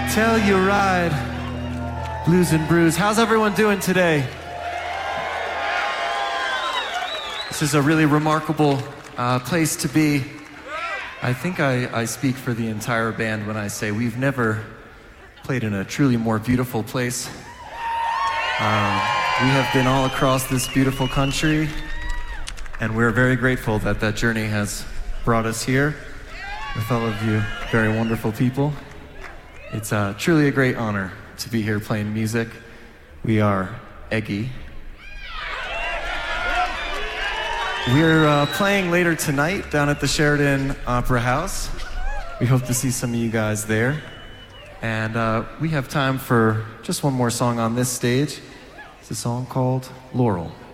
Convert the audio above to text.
Telluride, Blues and Brews. How's everyone doing today? This is a really remarkable place to be. I think I speak for the entire band when I say we've never played in a truly more beautiful place. We have been all across this beautiful country, and we're very grateful that that journey has brought us here with all of you very wonderful people. It's truly a great honor to be here playing music. We are Eggy. We're playing later tonight down at the Sheridan Opera House. We hope to see some of you guys there. And we have time for just one more song on this stage. It's a song called Laurel.